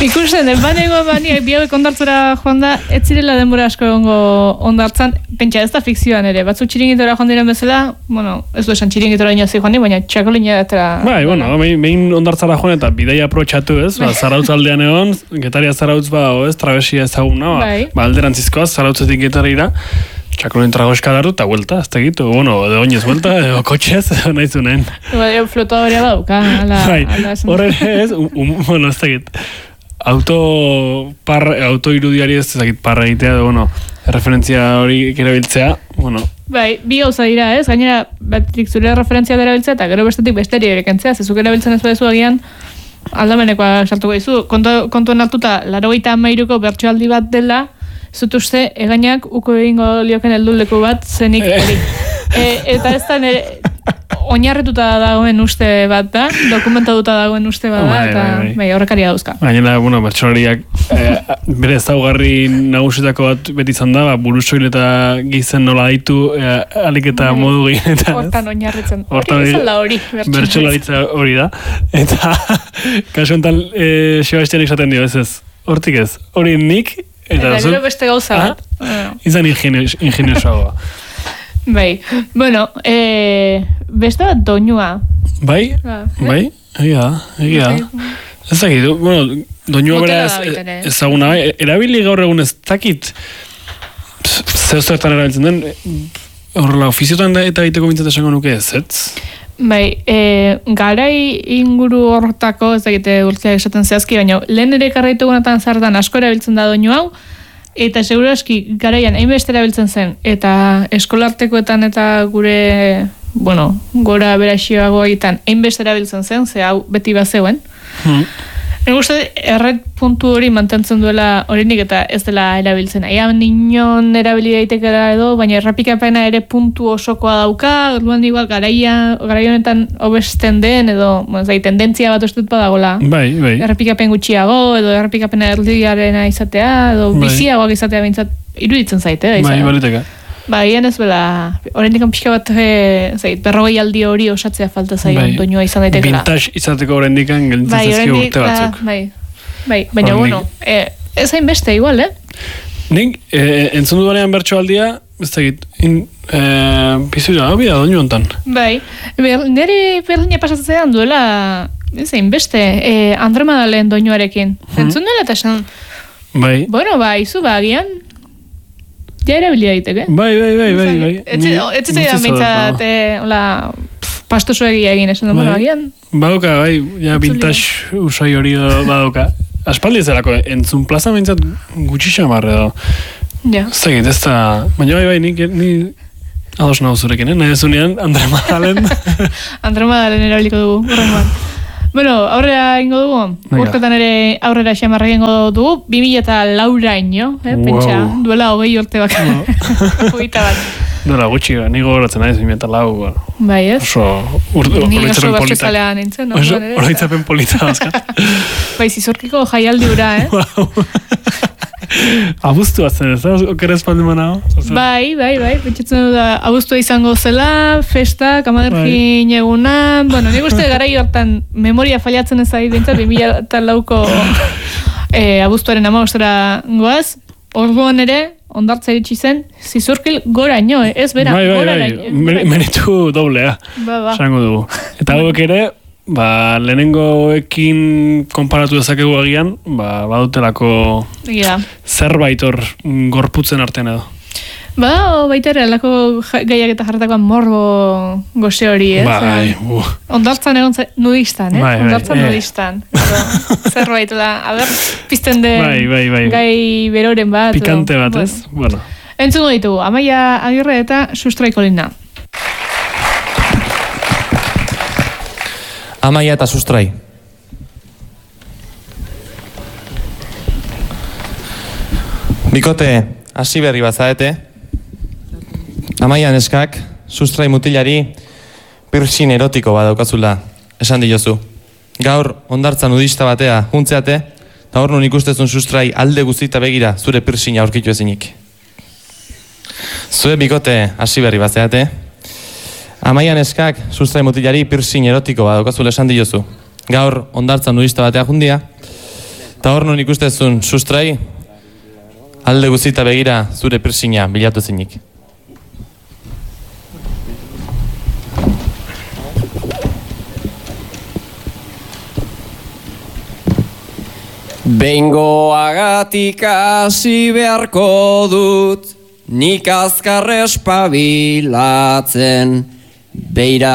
Ikusten, baneko biabek ondartzera joan da, ez zirela denbora asko egongo ondartzan, pentsa ez da fikzioan ere, batzuk txiringitora joan diren bezala, bueno, ez du esan txiringitora inozi joan baina txakolina etera... Bai, bueno, behin ondartzara joan eta bidaia aprotxatu ez, Zarautz aldean egon, Getaria Zarautz badago ez, trabesia ezaguna, alderantzizkoaz, Zarautzetik Getarira, txakolin tragoska daru eta vuelta, ez tegitu, bueno, de oinez vuelta, edo kotxez, nahi zunen. Flotadorea baduka, horre ez, bueno, ez tegit. Auto irudiari ez ezakit parra egitea, bueno, referentzia hori erabiltzea, bueno. Bai, bi gauza dira ez, gainera batik zure referentzia erabiltzea eta gero bestetik besteri erekentzea, zezuk erabiltzen ez badezu agian, aldamenekoa sartuko dizu. Kontuen hartuta, 93ko bertsoaldi bat dela, zut uste, egainak uko egingo lioken helduleku bat zenik hori. Eta ez da nire... Oinarretuta dagoen uste bat da, dokumentatuta dagoen uste bat da, eta horrekaria dauzka. Gainera, bueno, bertsolariak bere ezaugarri nagusitako bat beti izan da, burusoil eta gizen nola daitu alik eta modu gehien. Hortan oinarritzen, hori izan da hori. Bertsolaritza hori da. Eta, kasu enten, Sebastianik esaten dio, ez, hortik ez, hori nik, eta gero beste gauza bat. Izan ingeniosoagoa. Bai, bueno, beste bat doinua. Bai, egia. Ez dakit, bueno, doinua bera ezaguna, erabili gaur egun ez dakit zehoztertan erabiltzen den, horrela, ofiziotan eta egiteko bintzat esango nuke ez? Bai, garai inguru horretako, ez dakite urteak esaten zehazki, baina lehen ere karraitugunetan zartan asko erabiltzen da doinu hau, eta seguraski garaian hainbeste erabiltzen zen, eta eskolartekoetan eta gure, bueno, gora beraxioago egiten hainbeste erabiltzen zen, ze hau beti bazeuen. Nik uste, erret puntu hori mantentzen duela horinik eta ez dela erabiltzen. Aian ninon erabili daitekera edo, baina errapikapena ere puntu osokoa dauka, orduan igual garai honetan hobesten den edo, tendentzia bat ustut badagola. Bai. Errapikapen gutxiago edo errapikapena erdiarena izatea edo biziagoak izatea bintzat iruditzen zaite. Bai, bariteka. Ian ez bela, horrendik pixka bat berrogei aldi hori osatzea falta zaion doinua izan daitekela. Vintage izateko horrendik gelintzen zazkio urte batzuk. Bai, baina bueno, ez hain beste igual, Nik, entzun dudanean bertsoaldia, ez dakit, pizura, hau bida doinu hontan. Bai, nire berdina pasatzean duela, ez hain beste, Andre Madalen doinuarekin. Entzun duela eta esan, bueno, izu agian, ja erabilia daiteke. Bai. Ez zitzaidan bintzat, pastoso egia egin esan dugu agian. Badoka, ja vintage usai hori badoka. Aspaldi zelako, entzun plaza bintzat gutxi xamarre edo. Ja. Zegit, ez da, baina ni ados nago zurekin, nahi zunean, Andre Madalen. Andre Madalen erabiliko dugu, horrengoan. Bueno, aurrera ingo dugu, urtetan ere aurrera xamarra ingo dugu, 2004 pentsa, duela 20 urte baka, 20 bat. Duela gutxi, nigo horatzen naiz, 2004. Bai, ez? Oso, ni oso bertxozalea nintzen, oroitzapen polita azkat. Bai, zizorkiko jaialdi ura, Abuztua zen, ez da? Okera espaldi manao? Bai, pentsatzen du da, abuztua izango zela, festa, kamadergin eguna, bueno, nik uste garai hortan memoria fallatzen ez ari dintzen, 2004ko abuztuaren 15 goaz, orduan ere, ondartza iritsi zen, zizurkil goraino, ez bera, goraino. Meritu doblea, esango dugu. Eta hauek ere, lehenengoekin konparatu dezakegu agian, badutelako zerbait hor gorputzen artean edo. Baita ere, alako gaiak eta jarretakoan morbo goxe hori, ez? Ondartzan egon nudistan, ondartzan nudistan. Zerbait, pizten den gai beroren bat. Pikante bat, ez? Entzungo ditugu, Amaia Agirre eta Sustraiko Lina. Amaia eta Sustrai. Bikote, hasi berri bat zaete. Amaia neskak, Sustrai mutilari, piercing erotiko bat daukazula, esan diozu. Gaur, ondartza nudista batea, juntzeate, eta hor nun ikustezun Sustrai alde guztita begira, zure piercinga aurkitu ezinik. Zue bikote, hasi berri bat zaete. Amaia neskak, Sustrai mutilari, piercing erotiko bat daukazula, esan diozu. Gaur, ondartza nudista batea jundia, Ta hor nun ikustezun sustrai, alde guzita begira zure piercinga bilatu zinik. Behingoagatik hasi beharko dut, nik azkar espabilatzen, beira